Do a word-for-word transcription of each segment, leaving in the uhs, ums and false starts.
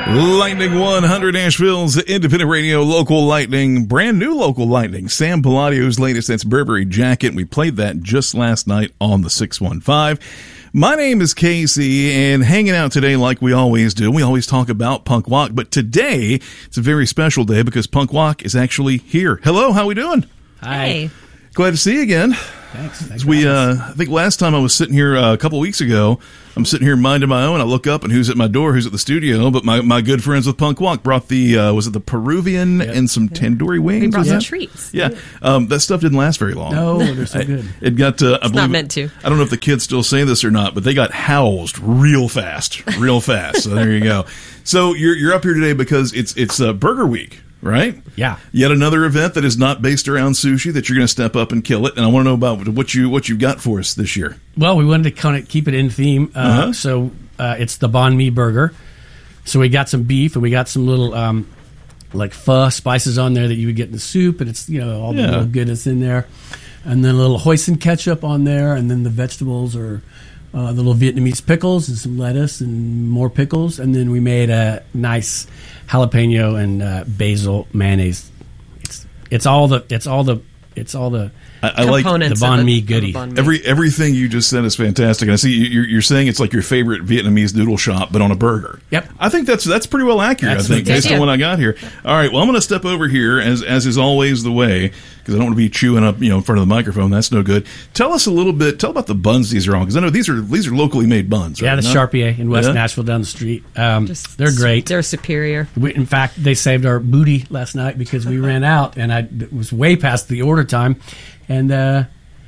Lightning one hundred, Nashville's independent radio, local lightning, brand new local lightning. Sam Palladio's latest, that's Burberry Jacket. We played that just last night on the six one five. My name is Casey, and hanging out today like we always do. We always talk about Punk Walk, but today it's a very special day because Punk Walk is actually here. Hello, how we doing? Hi. Hey. Glad to see you again. Thanks. Thanks As we, uh, I think last time I was sitting here uh, a couple of weeks ago, I'm sitting here minding my own. I look up and who's at my door, who's at the studio, but my, my good friends with Punk Walk brought the, uh, was it the Peruvian Yep. and some tandoori wings? We brought Was some that? treats. Yeah. Um, that stuff didn't last very long. No, they're so good. It got, uh, I It's believe, not meant to. I don't know if the kids still say this or not, but they got housed real fast, real fast. So there you go. So you're, you're up here today because it's, it's uh, Burger Week. Right? Yeah. Yet another event that is not based around sushi that you're going to step up and kill it. And I want to know about what you what you've got for us this year. Well, we wanted to kind of keep it in theme. Uh, Uh-huh. So uh, it's the banh mi burger. So we got some beef and we got some little um, like pho spices on there that you would get in the soup. And it's, you know, all the Yeah. little goodness in there. And then a little hoisin ketchup on there. And then the vegetables are uh, the little Vietnamese pickles and some lettuce and more pickles. And then we made a nice jalapeno and uh, basil mayonnaise. It's it's all the it's all the it's all the I, I like Components the of banh a- mi of a goodie. banh mi. every everything you just said is fantastic. And I see you- you're, you're saying it's like your favorite Vietnamese noodle shop, but on a burger. Yep. I think that's that's pretty well accurate. That's I think the based on idea. what I got here. All right. Well, I'm going to step over here as as is always the way because I don't want to be chewing up you know in front of the microphone. That's no good. Tell us a little bit. Tell about the buns these are on because I know these are these are locally made buns. Right? Yeah, the No? Charpier in West Yeah? Nashville down the street. Um, Just- they're great. They're superior. We, in fact, they saved our booty last night because we ran out, and I it was way past the order time, and uh,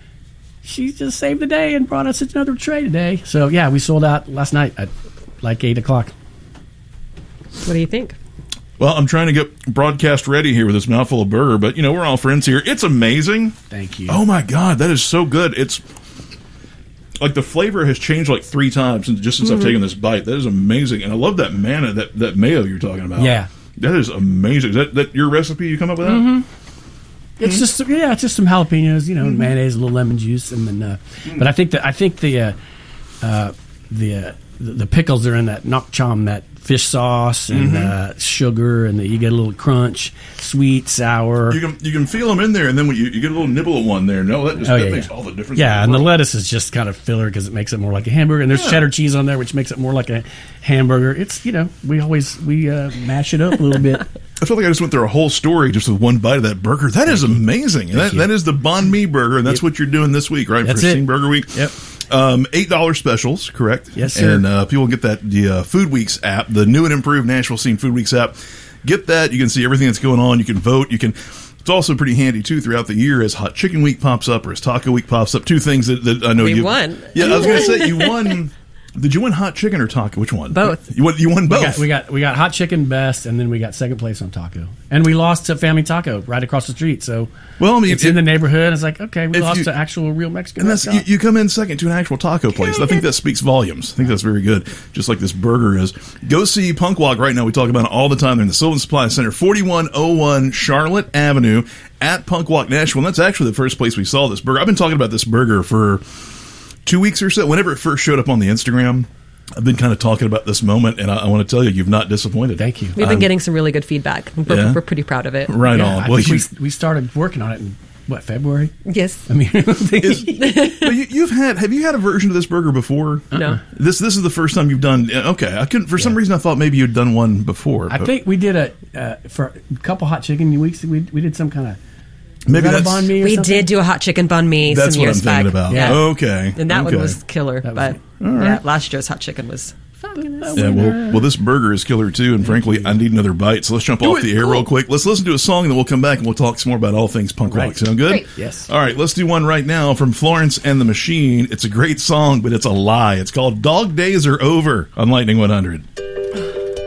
she just saved the day and brought us another tray today. So yeah, we sold out last night at like eight o'clock. What do you think? Well, I'm trying to get broadcast ready here with this mouthful of burger, but you know we're all friends here. It's amazing. Thank you. Oh my god, that is so good. It's like the flavor has changed like three times since, just since I've taken this bite. That is amazing, and I love that manna, that that mayo you're talking about. Yeah. that is amazing. Is that that your recipe? You come up with that? It's just yeah, it's just some jalapenos, you know, mayonnaise, a little lemon juice, and then. Uh, But I think that I think the uh, uh, the, uh, the the pickles are in that nok cham, that fish sauce and uh, sugar, and the, you get a little crunch, sweet, sour. You can you can feel them in there, and then when you, you get a little nibble of one there. No, that, just, Oh, that yeah, makes yeah. all the difference. Yeah, in and the world. lettuce is just kind of filler because it makes it more like a hamburger. And there's Yeah. cheddar cheese on there, which makes it more like a hamburger. It's, you know, we always we uh, mash it up a little bit. I feel like I just went through a whole story just with one bite of that burger. That is amazing. That, you. that is the banh mi burger, and that's what you're doing this week, right? That's for it. Sing Burger Week. Yep. Um, eight dollar specials, correct? Yes, sir. And uh, people get that the uh, Food Weeks app, the new and improved Nashville Scene Food Weeks app. Get that. You can see everything that's going on. You can vote. You can. It's also pretty handy too throughout the year as Hot Chicken Week pops up or as Taco Week pops up. Two things that, that I know We you won. Yeah, I was going to say you won. Did you win hot chicken or taco? Which one? Both. You won. You won We both. got, we got we got hot chicken best, and then we got second place on taco, and we lost to Family Taco right across the street. So Well, I mean, it's it- in the neighborhood. It's like okay, we if lost you- to actual real Mexican. And that's you, restaurant. you come in second to an actual taco place. I think that speaks volumes. I think that's very good. Just like this burger is. Go see Punk Walk right now. We talk about it all the time. They're in the Sylvan Supply Center, forty-one oh one Charlotte Avenue at Punk Walk Nashville. And that's actually the first place we saw this burger. I've been talking about this burger for two weeks or so. Whenever it first showed up on the Instagram, I've been kind of talking about this moment, and I, I want to tell you, you've not disappointed. Thank you. We've been I'm- getting some really good feedback. We're, Yeah? we're pretty proud of it. Right Yeah, on. I Well, think you, we we started working on it in what February. Yes. I mean, is, but you, you've had. Have you had a version of this burger before? No. This this is the first time you've done. Okay, I couldn't. For some reason, I thought maybe you'd done one before. I but think we did a uh, for a couple hot chicken weeks. We we did some kind of maybe was that a that's banh mi or We something? did do a hot chicken banh mi that's some what I'm years thinking back. about. Yeah. Okay, And that okay. one was killer. That was but it. yeah, last year's hot chicken was fabulous. Yeah, well, well, this burger is killer too, and frankly, I need another bite. So let's jump off it. the air Cool. real quick. Let's listen to a song, and then we'll come back and we'll talk some more about all things punk rock. Right. Sound good? Great. Yes. All right, let's do one right now from Florence and the Machine. It's a great song, but it's a lie. It's called "Dog Days Are Over" on Lightning one hundred.